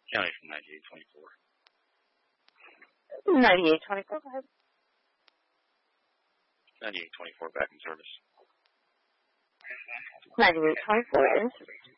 County from 9824. 9824, go ahead. 9824, back in service. 9824,